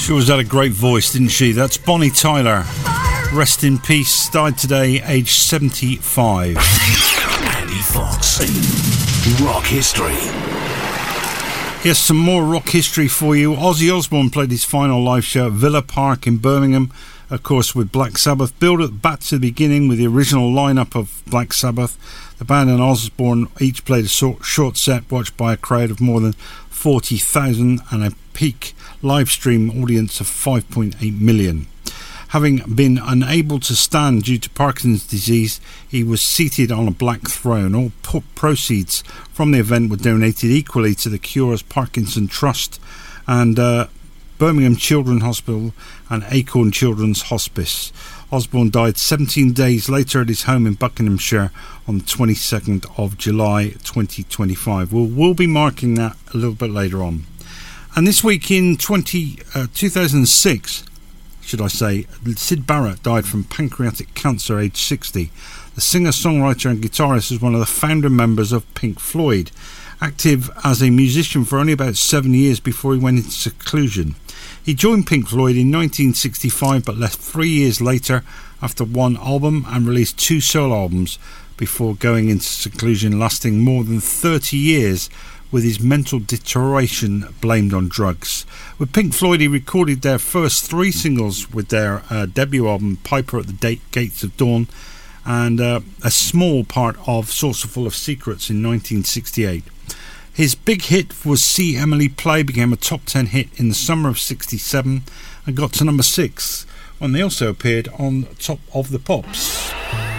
Sure has had a great voice, didn't she? That's Bonnie Tyler. Rest in peace. Died today, aged 75. Andy Fox. Rock history. Here's some more rock history for you. Ozzy Osbourne played his final live show at Villa Park in Birmingham, of course with Black Sabbath. Built back to the beginning with the original lineup of Black Sabbath. The band and Osbourne each played a short set watched by a crowd of more than 40,000 and a peak live stream audience of 5.8 million. Having been unable to stand due to Parkinson's disease, he was seated on a black throne. All proceeds from the event were donated equally to the Cure's Parkinson Trust and Birmingham Children's Hospital and Acorn Children's Hospice. Osbourne died 17 days later at his home in Buckinghamshire on the 22nd of July 2025. We'll be marking that a little bit later on. And this week in 2006, should I say, Syd Barrett died from pancreatic cancer, aged 60. The singer, songwriter and guitarist is one of the founder members of Pink Floyd, active as a musician for only about 7 years before he went into seclusion. He joined Pink Floyd in 1965 but left 3 years later after one album and released 2 solo albums before going into seclusion, lasting more than 30 years with his mental deterioration blamed on drugs. With Pink Floyd, he recorded their first 3 singles with their debut album Piper at the Gates of Dawn and a small part of Saucerful of Secrets in 1968. His big hit was See Emily Play, became a top 10 hit in the summer of 67 and got to number 6 when they also appeared on Top of the Pops.